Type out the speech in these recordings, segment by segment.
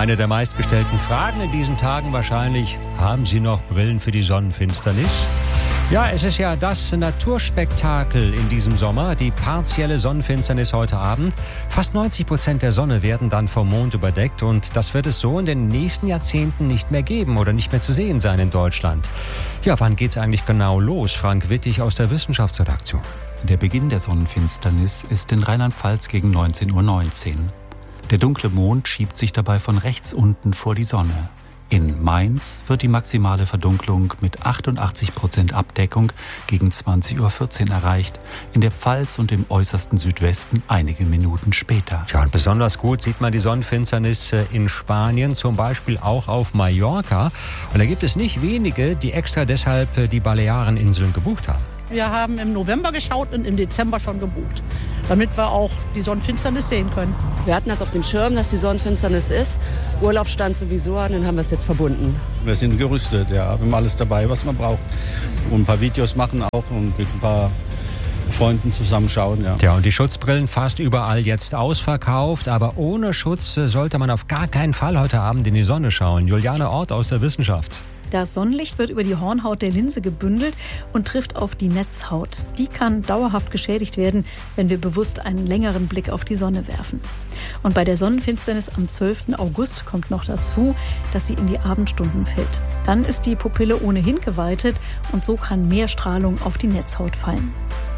Eine der meistgestellten Fragen in diesen Tagen wahrscheinlich: Haben Sie noch Brillen für die Sonnenfinsternis? Ja, es ist ja das Naturspektakel in diesem Sommer, die partielle Sonnenfinsternis heute Abend. Fast 90% der Sonne werden dann vom Mond überdeckt und das wird es so in den nächsten Jahrzehnten nicht mehr geben oder nicht mehr zu sehen sein in Deutschland. Ja, wann geht's eigentlich genau los? Frank Wittig aus der Wissenschaftsredaktion. Der Beginn der Sonnenfinsternis ist in Rheinland-Pfalz gegen 19:19 Uhr. Der dunkle Mond schiebt sich dabei von rechts unten vor die Sonne. In Mainz wird die maximale Verdunklung mit 88% Abdeckung gegen 20:14 Uhr erreicht, in der Pfalz und im äußersten Südwesten einige Minuten später. Ja, und besonders gut sieht man die Sonnenfinsternis in Spanien, zum Beispiel auch auf Mallorca. Und da gibt es nicht wenige, die extra deshalb die Baleareninseln gebucht haben. Wir haben im November geschaut und im Dezember schon gebucht, damit wir auch die Sonnenfinsternis sehen können. Wir hatten das auf dem Schirm, dass die Sonnenfinsternis ist. Urlaub stand sowieso an, dann haben wir es jetzt verbunden. Wir sind gerüstet, ja. Wir haben alles dabei, was man braucht. Und ein paar Videos machen auch und mit ein paar Freunden zusammenschauen, ja. Tja, und die Schutzbrillen fast überall jetzt ausverkauft. Aber ohne Schutz sollte man auf gar keinen Fall heute Abend in die Sonne schauen. Juliane Ort aus der Wissenschaft. Das Sonnenlicht wird über die Hornhaut der Linse gebündelt und trifft auf die Netzhaut. Die kann dauerhaft geschädigt werden, wenn wir bewusst einen längeren Blick auf die Sonne werfen. Und bei der Sonnenfinsternis am 12. August kommt noch dazu, dass sie in die Abendstunden fällt. Dann ist die Pupille ohnehin geweitet und so kann mehr Strahlung auf die Netzhaut fallen.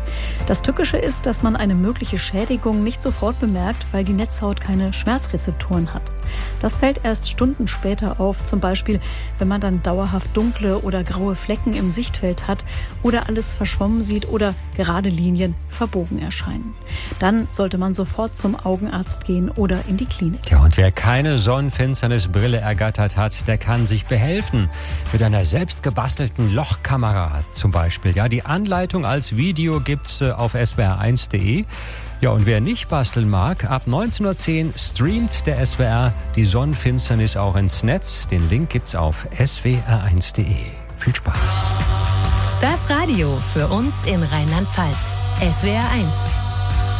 Das Tückische ist, dass man eine mögliche Schädigung nicht sofort bemerkt, weil die Netzhaut keine Schmerzrezeptoren hat. Das fällt erst Stunden später auf, zum Beispiel, wenn man dann dauerhaft dunkle oder graue Flecken im Sichtfeld hat oder alles verschwommen sieht oder gerade Linien verbogen erscheinen. Dann sollte man sofort zum Augenarzt gehen oder in die Klinik. Ja, und wer keine Sonnenfinsternisbrille ergattert hat, der kann sich behelfen. Mit einer selbst gebastelten Lochkamera zum Beispiel. Ja, die Anleitung als Video gibt's auf swr1.de. Ja, und wer nicht basteln mag, ab 19:10 Uhr streamt der SWR die Sonnenfinsternis auch ins Netz. Den Link gibt's auf swr1.de. Viel Spaß. Das Radio für uns in Rheinland-Pfalz. SWR1.